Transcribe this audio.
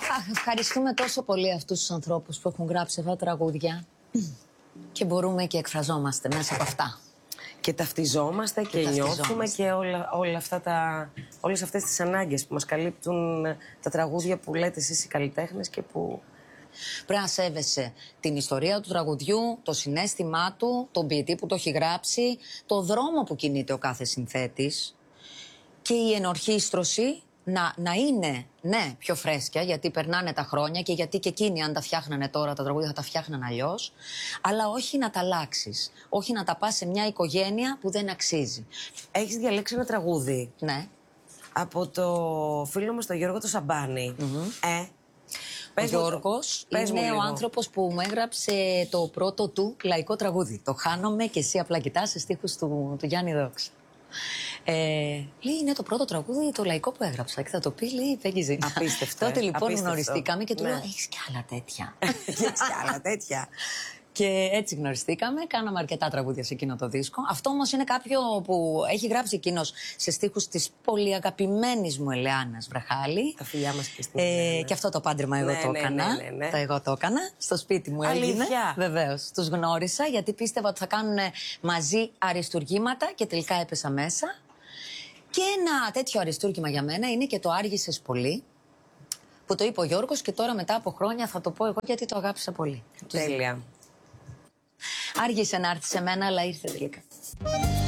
Ευχαριστούμε τόσο πολύ αυτούς τους ανθρώπους που έχουν γράψει αυτά τα τραγούδια και μπορούμε και εκφραζόμαστε μέσα από αυτά. Και ταυτιζόμαστε και νιώθουμε και όλες αυτές τις ανάγκες που μας καλύπτουν τα τραγούδια που λέτε εσείς οι καλλιτέχνες και που... Πρέπει να σέβεσαι την ιστορία του τραγουδιού, το συναίσθημά του, τον ποιητή που το έχει γράψει, το δρόμο που κινείται ο κάθε συνθέτης και η ενορχήστρωση να είναι, ναι, πιο φρέσκια, γιατί περνάνε τα χρόνια και γιατί και εκείνοι αν τα φτιάχνανε τώρα τα τραγούδια θα τα φτιάχναν αλλιώς, αλλά όχι να τα αλλάξεις, όχι να τα πας σε μια οικογένεια που δεν αξίζει. Έχεις διαλέξει ένα τραγούδι. Ναι. Από το φίλο μας τον Γιώργο το Σαμπάνη. Ο Γιώργος είναι ο άνθρωπος που μου έγραψε το πρώτο του λαϊκό τραγούδι. Το «Χάνομαι και εσύ απλά κοιτάς» σε στίχους του Γιάννη Δόξα. Λέει, είναι το πρώτο τραγούδι το λαϊκό που έγραψα και θα το πει, λέει, Πέγγι. Απίστευτο. Τότε λοιπόν γνωριστήκαμε και του λέω, έχεις κι άλλα τέτοια. Έχεις κι άλλα τέτοια. Και έτσι γνωριστήκαμε, κάναμε αρκετά τραγούδια σε εκείνο το δίσκο. Αυτό όμως είναι κάποιο που έχει γράψει εκείνος σε στίχους της πολύ αγαπημένης μου Ελεάνας Βραχάλη. Τα φιλιά μας και στην και αυτό το πάντρεμα εγώ το έκανα. Εγώ το έκανα. Στο σπίτι μου έγινε. Βεβαίως. Τους γνώρισα γιατί πίστευα ότι θα κάνουν μαζί αριστουργήματα και τελικά έπεσα μέσα. Και ένα τέτοιο αριστούργημα για μένα είναι και το «Άργησες πολύ», που το είπε ο Γιώργος και τώρα μετά από χρόνια θα το πω εγώ γιατί το αγάπησα πολύ. Τέλεια. Άργησε να έρθει σε μένα, αλλά ήρθε τελικά.